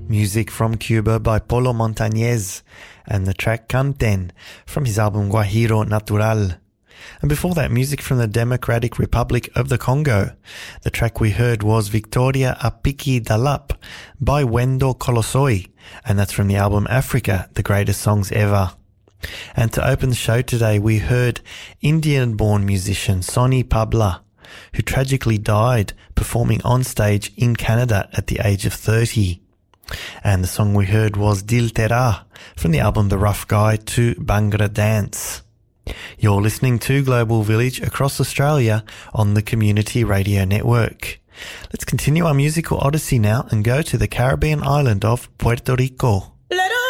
Music from Cuba by Polo Montañez and the track Canten from his album Guajiro Natural. And before that, music from the Democratic Republic of the Congo. The track we heard was Victoria Apiki Dalap by Wendo Kolosoi, and that's from the album Africa, the Greatest Songs Ever. And to open the show today, we heard Indian-born musician Sonny Pabla, who tragically died performing on stage in Canada at the age of 30. And the song we heard was Dil Tera from the album The Rough Guide to Bhangra Dance. You're listening to Global Village across Australia on the Community Radio Network. Let's continue our musical odyssey now and go to the Caribbean island of Puerto Rico.